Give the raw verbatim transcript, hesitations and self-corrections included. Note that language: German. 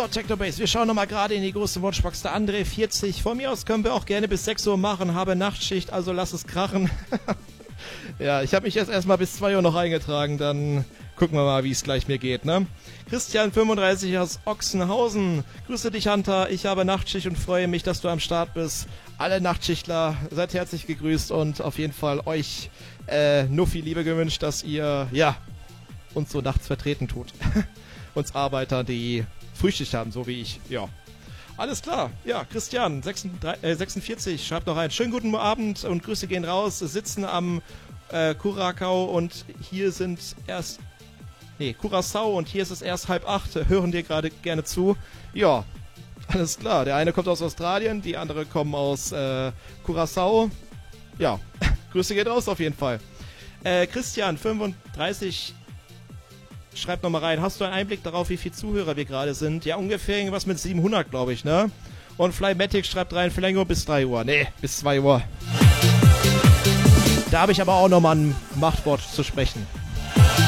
So, Technobase, wir schauen nochmal gerade in die große Watchbox. Der André vierzig. Von mir aus können wir auch gerne bis sechs Uhr machen. Habe Nachtschicht, also lass es krachen. Ja, ich habe mich jetzt erstmal bis zwei Uhr noch eingetragen. Dann gucken wir mal, wie es gleich mir geht, ne? Christian fünfunddreißig aus Ochsenhausen. Grüße dich, Hunter. Ich habe Nachtschicht und freue mich, dass du am Start bist. Alle Nachtschichtler, seid herzlich gegrüßt und auf jeden Fall euch äh, nur viel Liebe gewünscht, dass ihr, ja, uns so nachts vertreten tut. Uns Arbeiter, die Frühschicht haben, so wie ich. Ja. Alles klar. Ja, Christian, sechsundvierzig, schreibt noch ein. Schönen guten Abend und Grüße gehen raus. Sitzen am äh, Curacao und hier sind erst... Nee, Curaçao und hier ist es erst halb acht. Hören dir gerade gerne zu. Ja, alles klar. Der eine kommt aus Australien, die andere kommen aus äh, Curaçao. Ja, Grüße geht raus auf jeden Fall. Äh, Christian, fünfunddreißig... Schreibt nochmal rein, hast du einen Einblick darauf, wie viele Zuhörer wir gerade sind? Ja, ungefähr irgendwas mit siebenhundert, glaube ich, ne? Und Flymatic schreibt rein, Verlängerung bis drei Uhr. Nee, bis zwei Uhr. Da habe ich aber auch nochmal ein Machtwort zu sprechen.